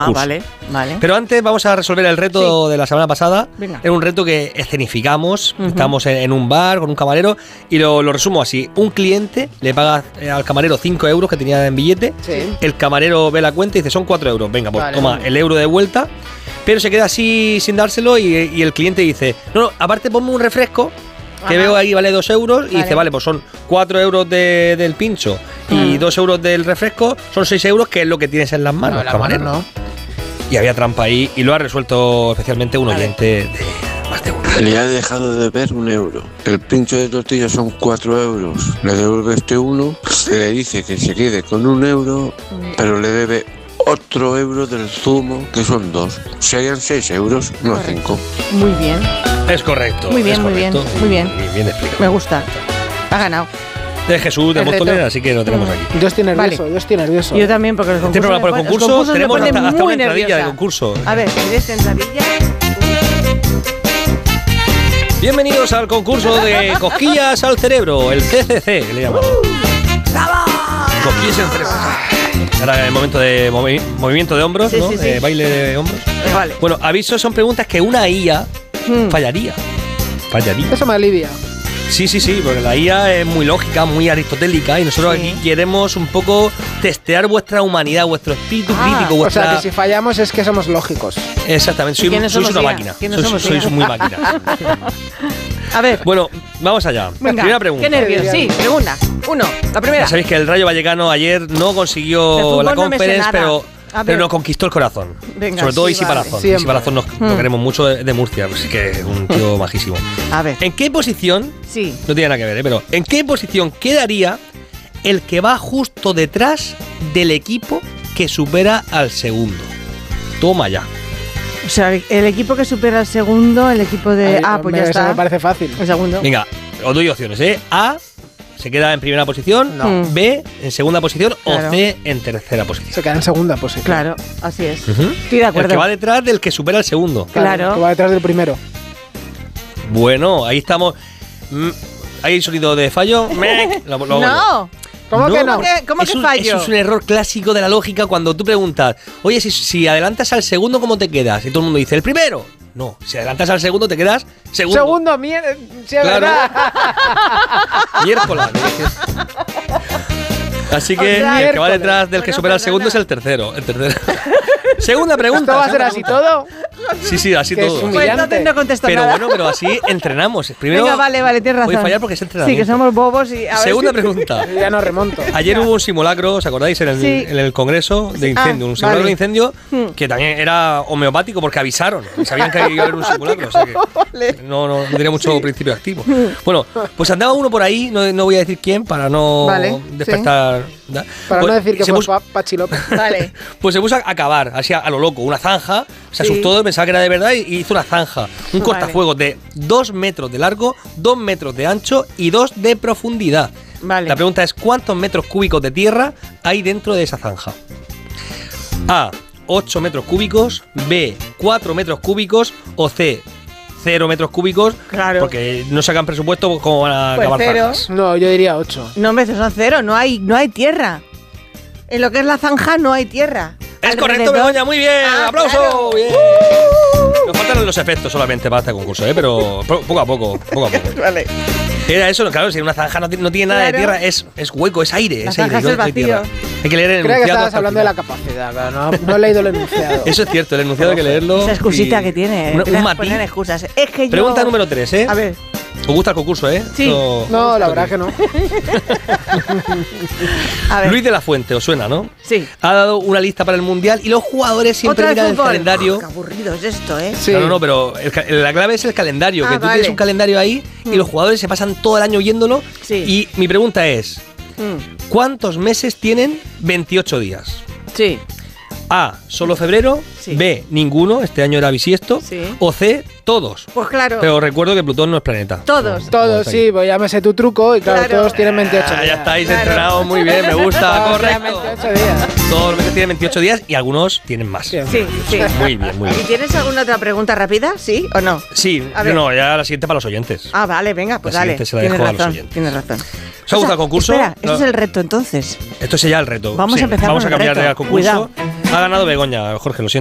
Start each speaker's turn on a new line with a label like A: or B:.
A: Vale.
B: Pero antes vamos a resolver el reto de la semana pasada.
A: Venga.
B: Es un reto que escenificamos. Estamos en un bar con un camarero y lo resumo así. Un cliente le paga al camarero 5 euros que tenía en billete.
C: Sí.
B: El camarero ve la cuenta y dice, son 4 euros. Venga, pues
C: Vale,
B: toma el euro de vuelta. Pero se queda así sin dárselo y el cliente dice, no, aparte ponme un refresco que veo ahí vale 2 euros. Y dice, vale, pues son 4 euros del pincho y 2 euros del refresco. Son 6 euros, que es lo que tienes en las manos, camarero.
C: No.
B: Y había trampa ahí y lo ha resuelto especialmente un oyente de más de uno.
D: Le ha dejado de ver 1 euro. El pincho de tortilla son 4 euros. Le devuelve este 1. Se le dice que se quede con 1 euro, pero le debe otro euro del zumo, que son 2. Serían 6 euros, no 5.
A: Muy bien.
B: Es correcto.
A: Muy bien,
B: es
A: muy bien,
B: correcto.
A: muy bien.
B: Bien explicado.
A: Me gusta. Ha ganado.
B: De Jesús de
A: El
B: Móstoles,
A: reto.
B: así que lo tenemos aquí.
C: Yo estoy nervioso,
A: Yo también, porque los
B: Este
A: concursos
B: programa por el
A: me ponen-
B: concurso
A: los concursos
B: tenemos
A: me ponen
B: hasta
A: muy
B: una entradilla de
A: nerviosa.
B: concurso.
A: A ver, ¿quieres entradilla?
B: Bienvenidos al concurso de cosquillas al cerebro, el CCC, que le llamamos. Cosquillas al cerebro. Ahora el momento de movimiento de hombros,
A: Sí,
B: ¿no?
A: sí, sí.
B: Baile de hombros.
A: Vale.
B: Bueno, aviso, son preguntas que una IA fallaría.
C: Eso me alivia.
B: Sí, porque la IA es muy lógica, muy aristotélica y nosotros
A: Sí.
B: aquí queremos un poco testear vuestra humanidad, vuestro espíritu crítico,
C: O
B: vuestra...
C: sea, que si fallamos es que somos lógicos.
B: Exactamente,
A: quiénes
B: sois
A: somos
B: una
A: IA?
B: máquina.
A: ¿Quiénes somos
B: Sois
A: IA?
B: muy máquina.
A: A ver.
B: Bueno, vamos allá.
A: Venga,
B: Primera pregunta.
A: qué nervios. Sí, segunda. La primera.
B: Ya sabéis que el Rayo Vallecano ayer no
A: De
B: consiguió
A: fútbol
B: la
A: no me sé
B: conference,
A: nada.
B: pero
A: A ver.
B: nos conquistó el corazón.
A: Venga,
B: Sobre todo
A: sí,
B: Isi
A: vale.
B: Palazón.
C: Siempre.
B: Isi Palazón lo queremos mucho de Murcia, pues sí que es un tío majísimo.
A: A ver.
B: ¿En qué posición,
A: Sí.
B: no tiene nada que ver, pero ¿en qué posición quedaría el que va justo detrás del equipo que supera al segundo? Toma ya.
A: O sea, el equipo que supera al segundo, el equipo de... pues ya
C: Eso
A: está.
C: me parece fácil.
A: El segundo.
B: Venga, os doy opciones, ¿eh? A, se queda en primera posición,
A: No.
B: B, en segunda posición
A: Claro.
B: o C, en tercera posición.
C: Se queda en segunda posición.
A: Claro, así es.
B: Ujú.
A: Estoy de acuerdo.
B: El que va detrás del que supera al segundo.
A: Claro.
C: Que va detrás del primero.
B: Bueno, ahí estamos. Hay sonido de fallo.
A: No.
C: ¿Cómo que no?
A: ¿Cómo que fallo?
B: Eso es un error clásico de la lógica cuando tú preguntas, oye, si adelantas al segundo, ¿cómo te quedas? Y todo el mundo dice, el primero. No, si adelantas al segundo, te quedas segundo.
C: Segundo, mierda. Sí, es
B: Claro.
C: verdad.
B: Miércoles. Así que
A: O sea,
B: el que va
C: miércoles.
B: detrás del que
A: Bueno,
B: supera al segundo es
A: perdona.
B: el tercero. Segunda pregunta.
C: ¿Esto va a ser
B: segunda
C: así
B: pregunta.
C: todo?
B: Sí, así
C: Que es
B: todo.
C: un
A: Pues entonces no contesto
B: Pero
A: nada.
B: bueno, pero así entrenamos. Primero,
A: Venga, vale, tienes razón.
B: voy a fallar porque es
A: Sí,
B: entrenamiento.
A: que somos bobos y... a ver
B: Segunda
A: si-
B: pregunta.
C: Yo ya no remonto.
B: Ayer hubo un simulacro, ¿os acordáis? En
A: Sí.
B: el congreso de incendio. Un simulacro
A: vale.
B: de incendio que también era homeopático porque avisaron. Sabían que iba a haber un simulacro. O sea que no tenía mucho principio activo. Bueno, pues andaba uno por ahí, no voy a decir quién para no
A: Vale,
B: despertar. ¿da?
C: Para
B: Pues
C: no decir que
B: se
C: fue
B: puso-
C: Pachi López.
A: Vale.
B: Pues se puso a cavar, así a lo loco, una zanja. Se
A: Sí.
B: asustó, pensaba que era de verdad y hizo una zanja. Un
A: Vale.
B: cortafuegos de 2 metros de largo, 2 metros de ancho y 2 de profundidad.
A: Vale.
B: La pregunta es, ¿cuántos metros cúbicos de tierra hay dentro de esa zanja? A, 8 metros cúbicos, B, 4 metros cúbicos o C, 0 metros cúbicos.
A: Claro.
B: Porque no sacan presupuesto, pues, ¿cómo van a
A: Pues
B: cavar
A: cero.
B: zanjas?
C: No, yo diría 8.
A: No, hombre, esos son cero. No hay tierra. En lo que es la zanja no hay tierra.
B: Es correcto,
A: Alrededor-
B: Begoña, muy bien.
A: Ah,
B: ¡Aplauso!
A: claro.
B: Bien. Nos faltan los efectos solamente para este concurso, pero poco a poco.
A: Vale.
B: Era eso, claro, si una zanja no tiene nada de
A: Claro.
B: tierra, es hueco, es aire.
A: La
B: es aire,
A: zanja es
B: no
A: el
B: hay tierra.
A: vacío.
B: Hay que leer el
C: Creo que
B: enunciado.
C: estabas
B: hasta el
C: hablando de la
B: final.
C: capacidad, claro, no he leído el enunciado.
B: Eso es cierto, el enunciado hay que leerlo.
A: Esa excusita
B: y-
A: que tiene.
B: Un
A: Poner
B: matiz.
A: excusas. Es que yo...
B: Pregunta número 3, ¿eh?
A: A ver.
B: ¿Os gusta el concurso, eh?
A: Sí.
C: No, la verdad que no.
A: A ver.
B: Luis de la Fuente, ¿os suena, no?
A: Sí.
B: Ha dado una lista para el Mundial y los jugadores siempre
A: Otra vez
B: miran el
A: fútbol.
B: calendario.
A: Qué aburrido es esto, ¿eh?
C: Sí.
B: No, pero la clave es el calendario,
A: Ah,
B: que tú
A: vale.
B: tienes un calendario ahí y los jugadores se pasan todo el año viéndolo.
A: Sí.
B: Y mi pregunta es,
A: Mm.
B: ¿cuántos meses tienen 28 días?
A: Sí.
B: A, solo febrero,
A: Sí.
B: B, ninguno, este año era bisiesto,
A: Sí.
B: o C, todos.
A: Pues claro.
B: Pero recuerdo que Plutón no es planeta.
A: Todos.
C: Todos, sí, pues ya me sé tu truco y claro,
A: Claro.
C: todos tienen 28
B: Ah,
C: días.
B: ya estáis
A: Claro.
B: entrenados muy bien, me gusta,
C: Todos tienen
B: correcto.
C: 28 días.
B: Todos los meses tienen 28 días y algunos tienen más.
C: Bien.
A: Sí, sí.
B: Muy bien, muy
A: ¿Y
B: bien.
A: tienes alguna otra pregunta rápida? ¿Sí o no?
B: Sí,
A: A ver.
B: no, ya la siguiente para los oyentes.
A: Ah, vale, venga, pues
B: La
A: dale.
B: siguiente se la
A: Tienes
B: dejo a los
A: razón,
B: oyentes.
A: tienes razón.
B: ¿Os ha gustado el concurso?
A: Espera, ese
B: No.
A: es el reto entonces.
B: Esto es ya el reto.
A: Vamos
B: Sí,
A: a empezar
B: vamos
A: con
B: a
A: el
B: cambiar
A: reto.
B: de concurso.
A: Cuidado.
B: Ha ganado Begoña, Jorge, lo siento.